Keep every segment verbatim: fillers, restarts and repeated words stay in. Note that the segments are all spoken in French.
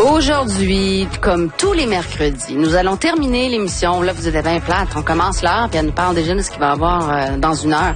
Aujourd'hui, comme tous les mercredis, nous allons terminer l'émission. Là, vous êtes bien plate. On commence l'heure, puis elle nous parle déjà de ce qu'il va y avoir euh, dans une heure.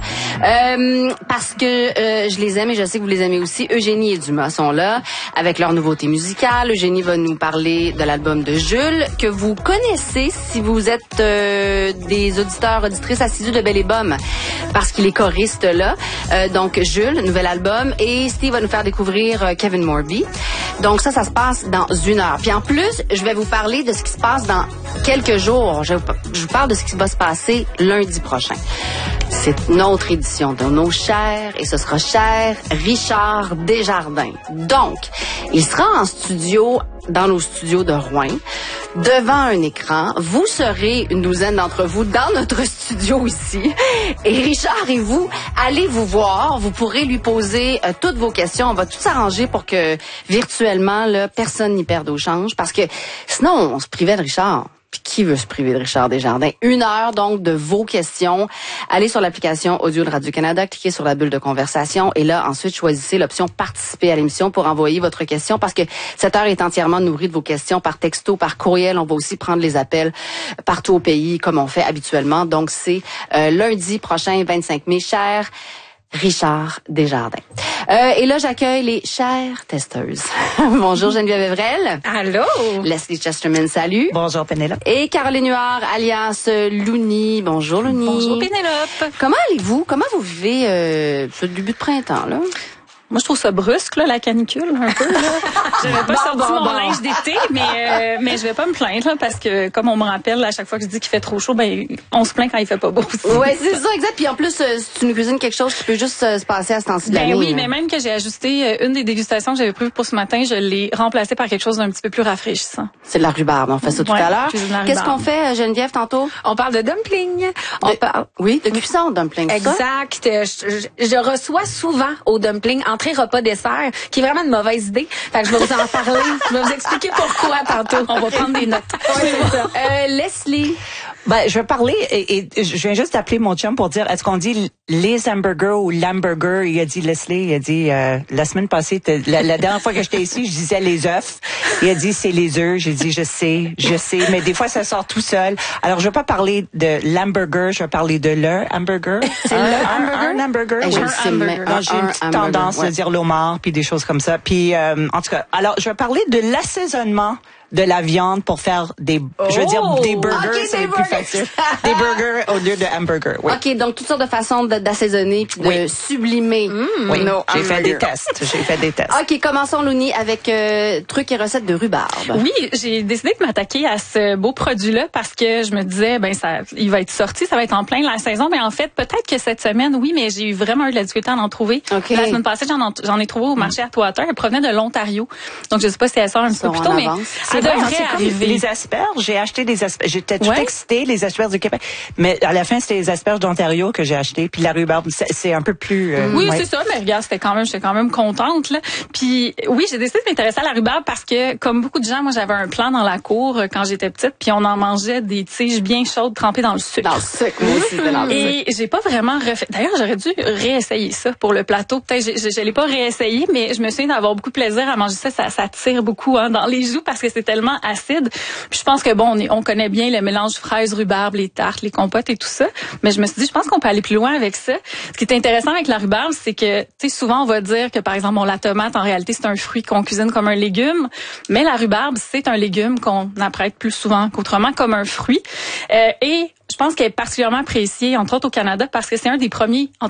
Euh, parce que euh, je les aime et je sais que vous les aimez aussi. Eugénie et Dumas sont là avec leur nouveauté musicale. Eugénie va nous parler de l'album de Jules, que vous connaissez si vous êtes euh, des auditeurs, auditrices assidus de Belle et Bomme, parce qu'il est choriste là. Euh, donc, Jules, nouvel album. Et Steve va nous faire découvrir euh, Kevin Morby. Donc ça, ça se passe dans une heure. Puis en plus, je vais vous parler de ce qui se passe dans quelques jours. Je, je vous parle de ce qui va se passer lundi prochain. C'est notre édition de Nos Chers et ce sera cher Richard Desjardins. Donc, il sera en studio, dans nos studios de Rouen, devant un écran. Vous serez une douzaine d'entre vous dans notre studio ici. Et Richard et vous, allez vous voir. Vous pourrez lui poser euh, toutes vos questions. On va tout s'arranger pour que virtuellement, là, personne n'y perde au change. Parce que sinon, on se privait de Richard. Puis qui veut se priver de Richard Desjardins? Une heure, donc, de vos questions. Allez sur l'application audio de Radio-Canada, cliquez sur la bulle de conversation et là, ensuite, choisissez l'option participer à l'émission pour envoyer votre question parce que cette heure est entièrement nourrie de vos questions par texto, par courriel. On va aussi prendre les appels partout au pays comme on fait habituellement. Donc, c'est euh, lundi prochain, vingt-cinq mai, cher Richard Desjardins. Euh, et là, j'accueille les chères testeuses. Bonjour Geneviève Evrel. Allô. Leslie Chesterman, salut. Bonjour Pénélope. Et Caroline Huard, alias Louni. Bonjour Louni. Bonjour Pénélope. Comment allez-vous? Comment vous vivez euh, ce début de printemps, là? Moi, je trouve ça brusque, là, la canicule, un peu, là. J'avais pas bon, sorti bon, mon bon. linge d'été, mais, euh, mais je vais pas me plaindre, là, parce que, comme on me rappelle, à chaque fois que je dis qu'il fait trop chaud, ben, on se plaint quand il fait pas beau aussi. Ouais, c'est ça, exact. Puis en plus, euh, si tu nous cuisines quelque chose qui peut juste euh, se passer à ce temps-ci de l'année. Ben oui, hein. mais même que j'ai ajusté euh, une des dégustations que j'avais prévues pour ce matin, je l'ai remplacée par quelque chose d'un petit peu plus rafraîchissant. C'est de la rhubarbe. On fait ça tout Ouais, à l'heure. cuisine de la Qu'est-ce rhubarbe. qu'on fait, euh, Geneviève, tantôt? On parle de dumpling. On De- parle... Oui, de cuisson de dumpling. ça? Exact. Euh, Je, je- je reçois souvent au dumpling entrée repas dessert, qui est vraiment une mauvaise idée. Fait que je vais vous en parler. Je vais vous expliquer pourquoi tantôt. On va prendre des notes. Euh, Leslie. Ben, je vais parler et, et je viens juste d'appeler mon chum pour dire est-ce qu'on dit les hamburgers ou l'hamburger. Il a dit Leslie, il a dit euh, la semaine passée, t'as- la, la dernière fois que j'étais ici, je disais les œufs. Il a dit c'est les œufs. J'ai dit je sais, je sais, mais des fois ça sort tout seul. Alors je vais pas parler de l'hamburger, je vais parler de le hamburger. C'est le un, un hamburger. Eh, oui. je le sais, mais Non, un- j'ai une un petite hamburger, tendance ouais. de dire l'homard puis des choses comme ça. Puis euh, en tout cas, alors je vais parler de l'assaisonnement de la viande pour faire des, je veux dire Oh! des burgers, Ok, c'est des plus burgers. facile. Des burgers au lieu de hamburgers. Oui. OK, donc toutes sortes de façons de- d'assaisonner puis de Oui. sublimer Oui, nos j'ai fait hamburgers. des tests. J'ai fait des tests. OK, commençons, Louni, avec euh, trucs et recettes de rhubarbe. Oui, j'ai décidé de m'attaquer à ce beau produit-là parce que je me disais, ben ça, il va être sorti, ça va être en plein la saison. Mais en fait, peut-être que cette semaine, oui, mais j'ai eu vraiment eu de la difficulté à en trouver. OK. La semaine passée, j'en, en- j'en ai trouvé au marché Atwater. Elle provenait de l'Ontario. Donc, je sais pas si elle sort un petit peu Sont plus en tôt, mais avance. elle vrai, devrait c'est comme arriver. les asperges. J'ai acheté des asperges. J'étais tout Ouais. excitée, les asperges du Québec. Mais à la fin, c'était les asperges d'Ontario que j'ai acheté. Puis la rhubarbe, c'est, c'est un peu plus... euh, Oui, ouais. c'est ça, mais regarde, c'était quand même, j'étais quand même contente, là. Puis, oui, j'ai décidé de m'intéresser à la rhubarbe parce que, comme beaucoup de gens, moi, j'avais un plan dans la cour euh, quand j'étais petite, puis on en mangeait des tiges bien chaudes trempées dans le sucre. Dans le sucre, moi aussi, c'est dans le sucre. Et j'ai pas vraiment refait. D'ailleurs, j'aurais dû réessayer ça pour le plateau. Peut-être, je, je, je l'ai pas réessayé, mais je me souviens d'avoir beaucoup de plaisir à manger ça. Ça, ça tire beaucoup hein, dans les joues parce que c'est tellement acide. Puis je pense que bon, on, est, on connaît bien le mélange fraises, rhubarbe, les tartes, les compotes et tout ça. Mais je me suis dit, je pense qu'on peut aller plus loin avec ça. Ce qui est intéressant avec la rhubarbe, c'est que, tu sais, souvent on va dire que par exemple, bon, la tomate, en réalité, c'est un fruit qu'on cuisine comme un légume, mais la rhubarbe, c'est un légume qu'on apprête plus souvent qu'autrement comme un fruit. Euh, et je pense qu'elle est particulièrement appréciée, entre autres au Canada, parce que c'est un des premiers, en